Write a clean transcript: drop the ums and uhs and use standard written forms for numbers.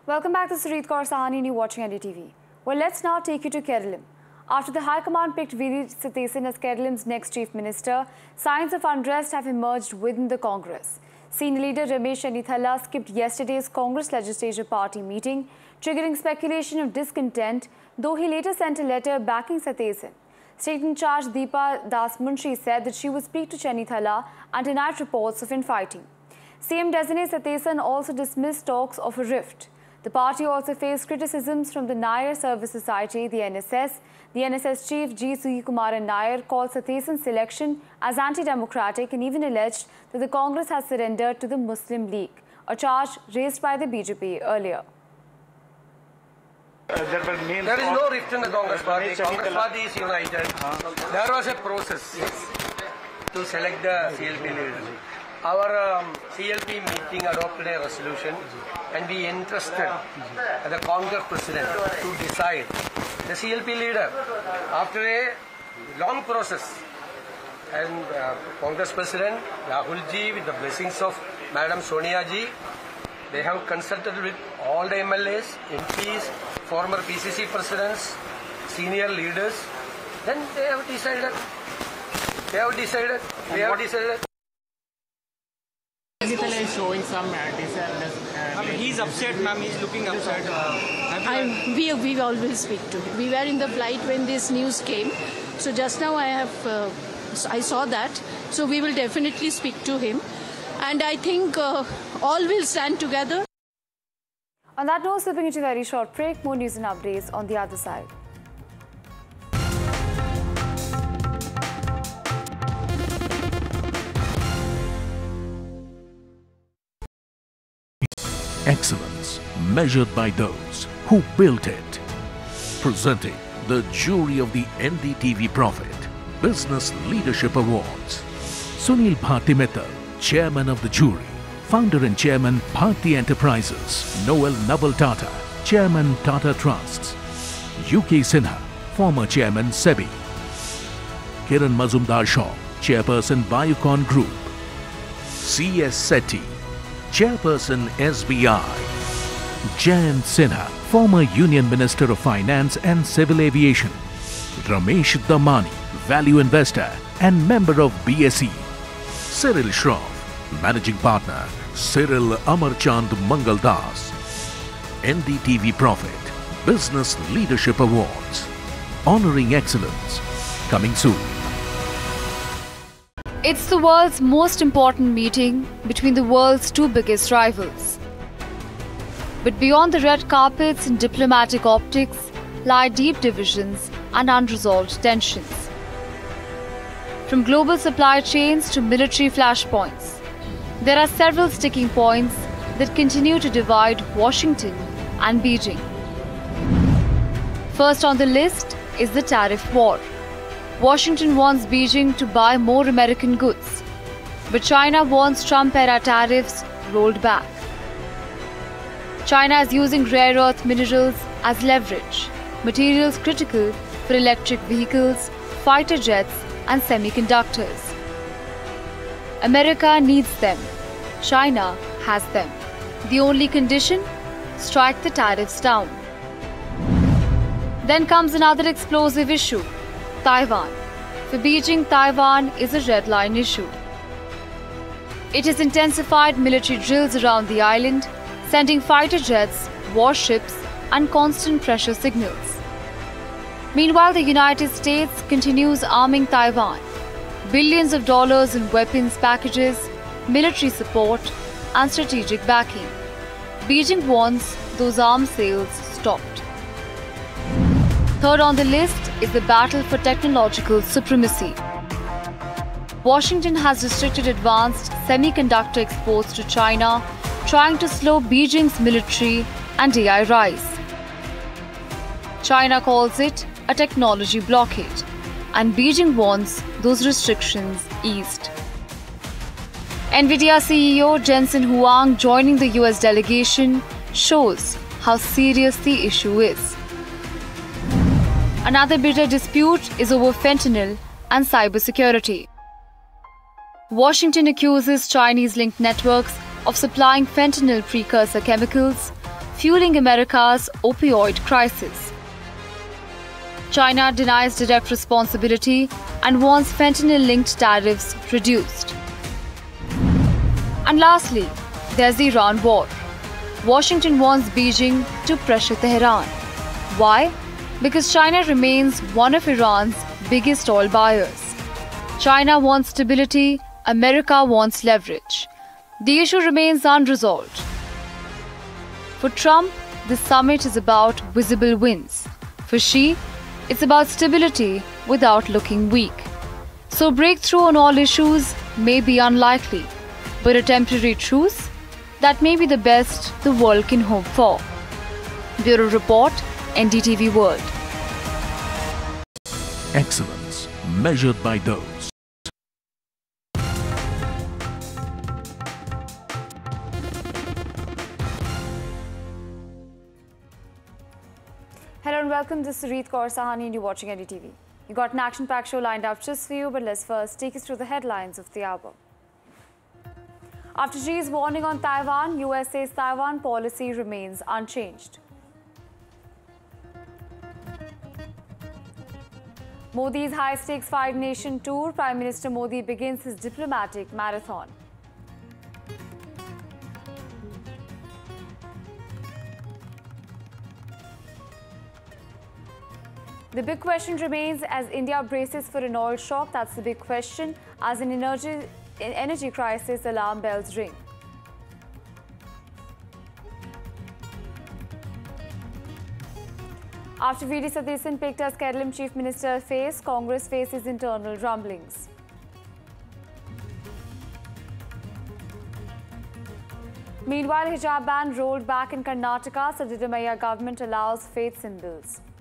Welcome back to Sarit Kaur Sahani and you're watching NDTV. Well, let's now take you to Kerala. After the High Command picked V.D. Sathesan as Kerala's next Chief Minister, signs of unrest have emerged within the Congress. Senior leader Ramesh Chennithala skipped yesterday's Congress Legislative Party meeting, triggering speculation of discontent, though he later sent a letter backing Sathesan. State in charge Deepa Das Munshi said that she would speak to Chennithala and denied reports of infighting. CM-designate Sathesan also dismissed talks of a rift. The party also faced criticisms from the Nair Service Society, the NSS. The NSS chief G. Suyikumaran Nair called Sathesan's selection as anti-democratic and even alleged that the Congress has surrendered to the Muslim League, a charge raised by the BJP earlier. There is no rift in the Congress party. Congress party is united. There was a process to select the CLP leader. Our CLP meeting adopted a resolution and we entrusted the Congress president to decide the CLP leader after a long process. And Congress president Rahul ji, with the blessings of Madam Sonia ji, they have consulted with all the MLAs, MPs, former PCC presidents, senior leaders. Then they have decided. Chennithala is showing some he's upset, ma'am. He's looking upset. We always speak to him. We were in the flight when this news came. So just now I saw that. So we will definitely speak to him. And I think all will stand together. On that note, slipping into a very short break, more news and updates on the other side. Excellence measured by those who built it. Presenting the jury of the NDTV Profit Business Leadership Awards. Sunil Bharti Mittal, Chairman of the jury. Founder and Chairman Bharti Enterprises. Noel Naval Tata, Chairman Tata Trusts. UK Sinha, former Chairman SEBI. Kiran Mazumdar Shaw, Chairperson Biocon Group. C.S. Sethi, Chairperson SBI. Jayant Sinha, former Union Minister of Finance and Civil Aviation. Ramesh Damani, Value Investor and member of BSE. Cyril Shroff, Managing Partner, Cyril Amarchand Mangaldas. NDTV Profit Business Leadership Awards. Honoring excellence. Coming soon. It's the world's most important meeting between the world's two biggest rivals. But beyond the red carpets and diplomatic optics lie deep divisions and unresolved tensions. From global supply chains to military flashpoints, there are several sticking points that continue to divide Washington and Beijing. First on the list is the tariff war. Washington wants Beijing to buy more American goods, but China wants Trump-era tariffs rolled back. China is using rare earth minerals as leverage, materials critical for electric vehicles, fighter jets, and semiconductors. America needs them. China has them. The only condition? Strike the tariffs down. Then comes another explosive issue. Taiwan. For Beijing, Taiwan is a red line issue. It has intensified military drills around the island, sending fighter jets, warships, and constant pressure signals. Meanwhile, the United States continues arming Taiwan. Billions of dollars in weapons packages, military support, and strategic backing. Beijing wants those arms sales stopped. Third on the list is the battle for technological supremacy. Washington has restricted advanced semiconductor exports to China, trying to slow Beijing's military and AI rise. China calls it a technology blockade, and Beijing wants those restrictions eased. NVIDIA CEO Jensen Huang joining the US delegation shows how serious the issue is. Another bitter dispute is over fentanyl and cybersecurity. Washington accuses Chinese-linked networks of supplying fentanyl precursor chemicals, fueling America's opioid crisis. China denies direct responsibility and wants fentanyl-linked tariffs reduced. And lastly, there's the Iran war. Washington wants Beijing to pressure Tehran. Why? Because China remains one of Iran's biggest oil buyers. China wants stability, America wants leverage. The issue remains unresolved. For Trump, this summit is about visible wins. For Xi, it's about stability without looking weak. So breakthrough on all issues may be unlikely, but a temporary truce, that may be the best the world can hope for. Bureau Report, NDTV World. Excellence measured by those. Hello and welcome. This is Reet Kaur Sahani and you're watching NDTV. You got an action-packed show lined up just for you, but let's first take us through the headlines of the hour. After Xi's warning on Taiwan, US says Taiwan policy remains unchanged. Modi's high-stakes five-nation tour, Prime Minister Modi begins his diplomatic marathon. The big question remains as India braces for an oil shock. That's the big question as an energy crisis alarm bells ring. After V.D. Satheesan picked as Kerala Chief Minister face, Congress faces internal rumblings. Meanwhile, hijab ban rolled back in Karnataka. Siddharamaiah government allows faith symbols.